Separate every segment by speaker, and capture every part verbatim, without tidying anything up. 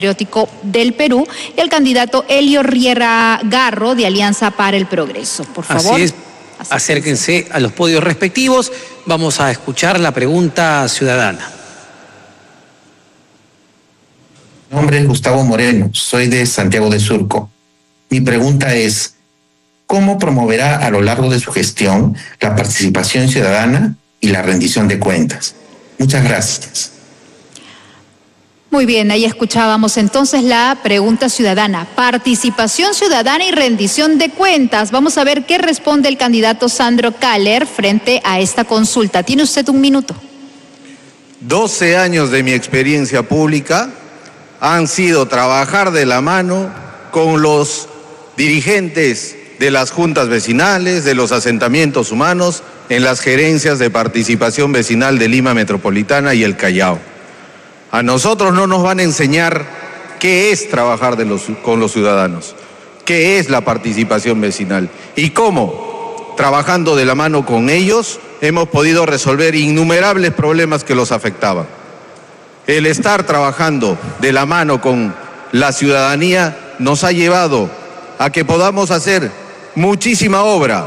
Speaker 1: Patriótico del Perú y el candidato Elio Riera Garro de Alianza para el Progreso. Por favor.
Speaker 2: Así es, acérquense a los podios respectivos. Vamos a escuchar la pregunta ciudadana.
Speaker 3: Mi nombre es Gustavo Moreno, soy de Santiago de Surco. Mi pregunta es, ¿cómo promoverá a lo largo de su gestión la participación ciudadana y la rendición de cuentas? Muchas gracias.
Speaker 1: Muy bien, ahí escuchábamos entonces la pregunta ciudadana. Participación ciudadana y rendición de cuentas. Vamos a ver qué responde el candidato Sandro Kaller frente a esta consulta. Tiene usted un minuto.
Speaker 4: doce años de mi experiencia pública han sido trabajar de la mano con los dirigentes de las juntas vecinales, de los asentamientos humanos, en las gerencias de participación vecinal de Lima Metropolitana y el Callao. A nosotros no nos van a enseñar qué es trabajar de los, con los ciudadanos, qué es la participación vecinal y cómo, trabajando de la mano con ellos, hemos podido resolver innumerables problemas que los afectaban. El estar trabajando de la mano con la ciudadanía nos ha llevado a que podamos hacer muchísima obra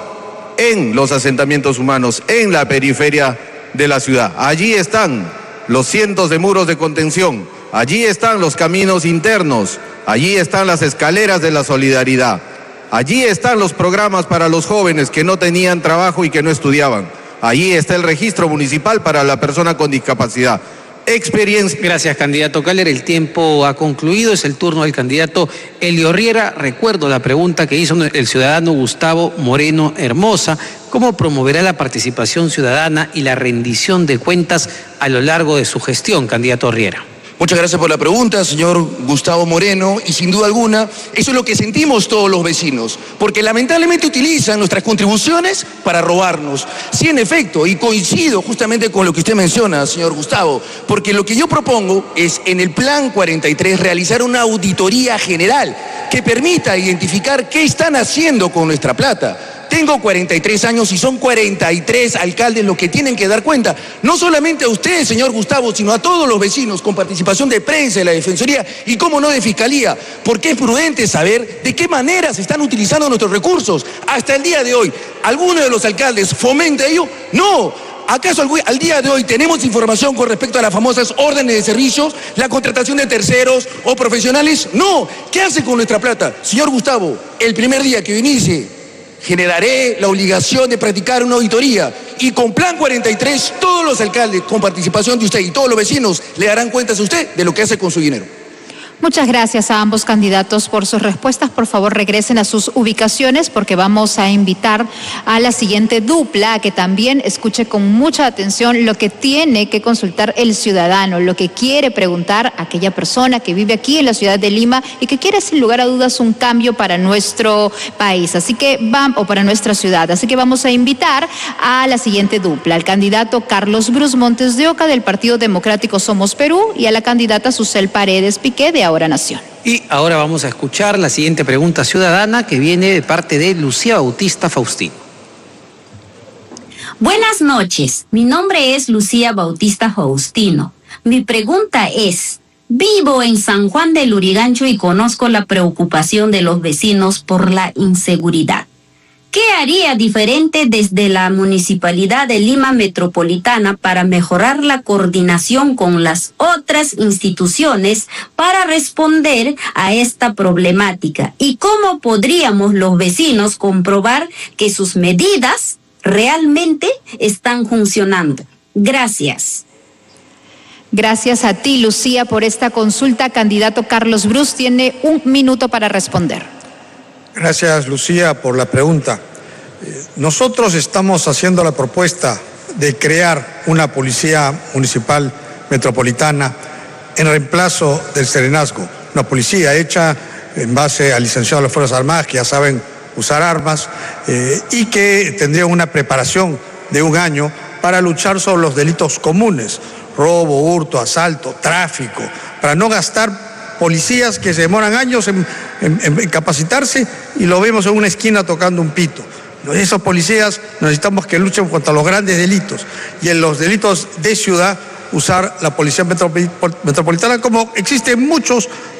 Speaker 4: en los asentamientos humanos, en la periferia de la ciudad. Allí están los cientos de muros de contención, allí están los caminos internos, allí están las escaleras de la solidaridad, allí están los programas para los jóvenes que no tenían trabajo y que no estudiaban, allí está el registro municipal para la persona con discapacidad. Experiencia.
Speaker 2: Gracias, candidato Kaller. El tiempo ha concluido. Es el turno del candidato Elio Riera. Recuerdo la pregunta que hizo el ciudadano Gustavo Moreno Hermosa. ¿Cómo promoverá la participación ciudadana y la rendición de cuentas a lo largo de su gestión, candidato Riera?
Speaker 5: Muchas gracias por la pregunta, señor Gustavo Moreno, y sin duda alguna, eso es lo que sentimos todos los vecinos, porque lamentablemente utilizan nuestras contribuciones para robarnos. Sí, en efecto, y coincido justamente con lo que usted menciona, señor Gustavo, porque lo que yo propongo es, en el Plan cuarenta y tres, realizar una auditoría general que permita identificar qué están haciendo con nuestra plata. Tengo cuarenta y tres años y son cuarenta y tres alcaldes los que tienen que dar cuenta, no solamente a usted, señor Gustavo, sino a todos los vecinos, con participación de prensa, de la Defensoría y, cómo no, de Fiscalía, porque es prudente saber de qué manera se están utilizando nuestros recursos. Hasta el día de hoy, ¿alguno de los alcaldes fomenta ello? No. ¿Acaso al, al día de hoy tenemos información con respecto a las famosas órdenes de servicios, la contratación de terceros o profesionales? No. ¿Qué hace con nuestra plata? Señor Gustavo, el primer día que yo inicie, generaré la obligación de practicar una auditoría y con Plan cuarenta y tres todos los alcaldes, con participación de usted y todos los vecinos, le darán cuentas a usted de lo que hace con su dinero.
Speaker 1: Muchas gracias a ambos candidatos por sus respuestas. Por favor, regresen a sus ubicaciones porque vamos a invitar a la siguiente dupla a que también escuche con mucha atención lo que tiene que consultar el ciudadano, lo que quiere preguntar aquella persona que vive aquí en la ciudad de Lima y que quiere sin lugar a dudas un cambio para nuestro país, así que vamos, o para nuestra ciudad. Así que vamos a invitar a la siguiente dupla, al candidato Carlos Bruce Montes de Oca del Partido Democrático Somos Perú y a la candidata Susel Paredes Piqué de Ahora Nación.
Speaker 2: Y ahora vamos a escuchar la siguiente pregunta ciudadana que viene de parte de Lucía Bautista Faustino.
Speaker 6: Buenas noches, mi nombre es Lucía Bautista Faustino. Mi pregunta es, vivo en San Juan del Lurigancho y conozco la preocupación de los vecinos por la inseguridad. ¿Qué haría diferente desde la Municipalidad de Lima Metropolitana para mejorar la coordinación con las otras instituciones para responder a esta problemática? ¿Y cómo podríamos los vecinos comprobar que sus medidas realmente están funcionando? Gracias.
Speaker 1: Gracias a ti, Lucía, por esta consulta. Candidato Carlos Bruce tiene un minuto para responder.
Speaker 7: Gracias, Lucía, por la pregunta. Nosotros estamos haciendo la propuesta de crear una policía municipal metropolitana en reemplazo del serenazgo, una policía hecha en base al licenciado de las Fuerzas Armadas, que ya saben usar armas, eh, y que tendría una preparación de un año para luchar sobre los delitos comunes, robo, hurto, asalto, tráfico, para no gastar policías que se demoran años en, en, en capacitarse y lo vemos en una esquina tocando un pito. Esos policías necesitamos que luchen contra los grandes delitos y en los delitos de ciudad usar la policía metropolitana, como existen muchos